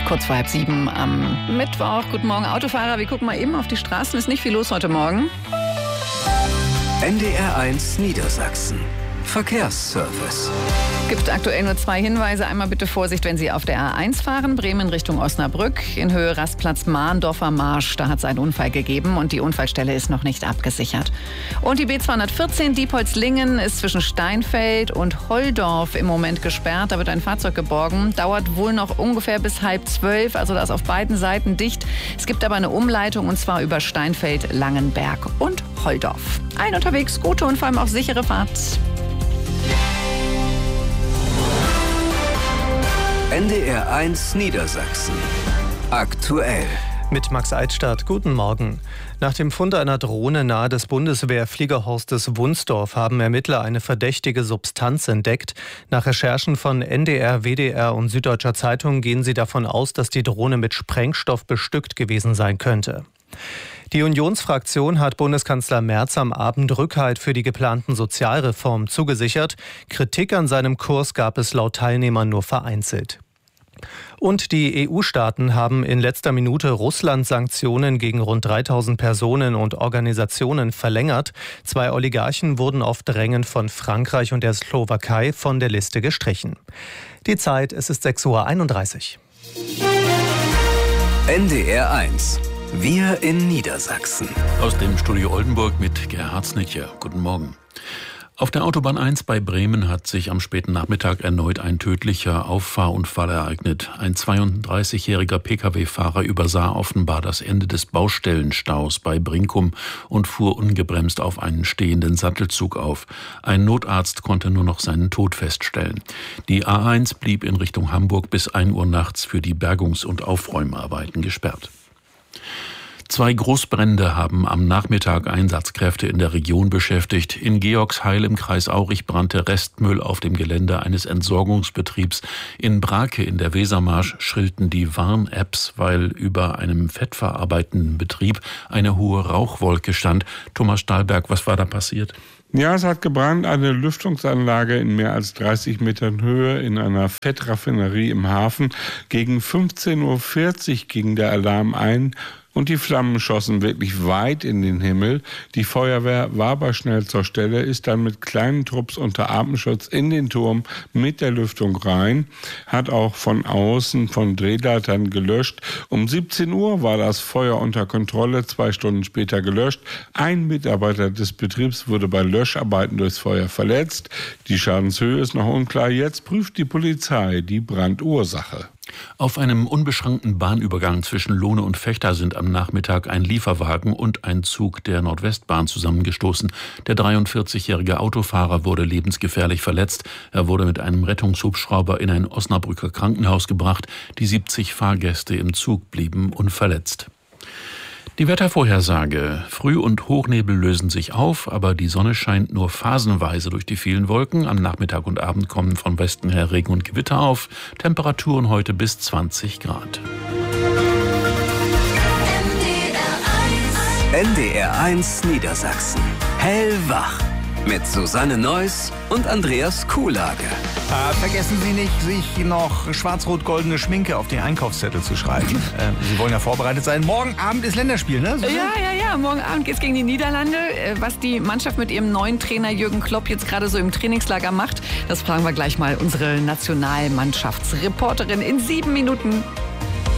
Kurz vor 6:30 am Mittwoch. Guten Morgen, Autofahrer. Wir gucken mal eben auf die Straßen. Ist nicht viel los heute Morgen. NDR1 Niedersachsen. Verkehrsservice. Gibt aktuell nur 2 Hinweise. Einmal bitte Vorsicht, wenn Sie auf der A1 fahren, Bremen Richtung Osnabrück, in Höhe Rastplatz Mahndorfer Marsch. Da hat es einen Unfall gegeben und die Unfallstelle ist noch nicht abgesichert. Und die B214 Diepholz-Lingen ist zwischen Steinfeld und Holdorf im Moment gesperrt. Da wird ein Fahrzeug geborgen. Dauert wohl noch ungefähr bis 11:30. Also da ist auf beiden Seiten dicht. Es gibt aber eine Umleitung und zwar über Steinfeld, Langenberg und Holdorf. Allen unterwegs gute und vor allem auch sichere Fahrt. NDR1 Niedersachsen. Aktuell. Mit Max Eichstadt. Guten Morgen. Nach dem Fund einer Drohne nahe des Bundeswehr-Fliegerhorstes Wunsdorf haben Ermittler eine verdächtige Substanz entdeckt. Nach Recherchen von NDR, WDR und Süddeutscher Zeitung gehen sie davon aus, dass die Drohne mit Sprengstoff bestückt gewesen sein könnte. Die Unionsfraktion hat Bundeskanzler Merz am Abend Rückhalt für die geplanten Sozialreformen zugesichert. Kritik an seinem Kurs gab es laut Teilnehmern nur vereinzelt. Und die EU-Staaten haben in letzter Minute Russland-Sanktionen gegen rund 3000 Personen und Organisationen verlängert. 2 Oligarchen wurden auf Drängen von Frankreich und der Slowakei von der Liste gestrichen. Die Zeit, es ist 6:31 Uhr. NDR1. Wir in Niedersachsen. Aus dem Studio Oldenburg mit Gerhard Snitcher. Guten Morgen. Auf der Autobahn 1 bei Bremen hat sich am späten Nachmittag erneut ein tödlicher Auffahrunfall ereignet. Ein 32-jähriger Pkw-Fahrer übersah offenbar das Ende des Baustellenstaus bei Brinkum und fuhr ungebremst auf einen stehenden Sattelzug auf. Ein Notarzt konnte nur noch seinen Tod feststellen. Die A1 blieb in Richtung Hamburg bis 1 Uhr nachts für die Bergungs- und Aufräumarbeiten gesperrt. 2 Großbrände haben am Nachmittag Einsatzkräfte in der Region beschäftigt. In Georgsheil im Kreis Aurich brannte Restmüll auf dem Gelände eines Entsorgungsbetriebs. In Brake in der Wesermarsch schrillten die Warn-Apps, weil über einem fettverarbeitenden Betrieb eine hohe Rauchwolke stand. Thomas Stahlberg, was war da passiert? Ja, es hat gebrannt, eine Lüftungsanlage in mehr als 30 Metern Höhe in einer Fettraffinerie im Hafen. Gegen 15:40 Uhr ging der Alarm ein. Und die Flammen schossen wirklich weit in den Himmel. Die Feuerwehr war aber schnell zur Stelle, ist dann mit kleinen Trupps unter Atemschutz in den Turm mit der Lüftung rein, hat auch von außen von Drehleitern gelöscht. Um 17 Uhr war das Feuer unter Kontrolle, 2 Stunden später gelöscht. Ein Mitarbeiter des Betriebs wurde bei Löscharbeiten durchs Feuer verletzt. Die Schadenshöhe ist noch unklar. Jetzt prüft die Polizei die Brandursache. Auf einem unbeschrankten Bahnübergang zwischen Lohne und Vechta sind am Nachmittag ein Lieferwagen und ein Zug der Nordwestbahn zusammengestoßen. Der 43-jährige Autofahrer wurde lebensgefährlich verletzt. Er wurde mit einem Rettungshubschrauber in ein Osnabrücker Krankenhaus gebracht. Die 70 Fahrgäste im Zug blieben unverletzt. Die Wettervorhersage. Früh- und Hochnebel lösen sich auf, aber die Sonne scheint nur phasenweise durch die vielen Wolken. Am Nachmittag und Abend kommen von Westen her Regen und Gewitter auf. Temperaturen heute bis 20 Grad. NDR1 Niedersachsen. Hellwach. Mit Susanne Neuss und Andreas Kuhlage. Vergessen Sie nicht, sich noch schwarz-rot-goldene Schminke auf den Einkaufszettel zu schreiben. Sie wollen ja vorbereitet sein. Morgen Abend ist Länderspiel, ne? Ja. Morgen Abend geht's gegen die Niederlande. Was die Mannschaft mit ihrem neuen Trainer Jürgen Klopp jetzt gerade so im Trainingslager macht, das fragen wir gleich mal unsere Nationalmannschaftsreporterin in 7 Minuten.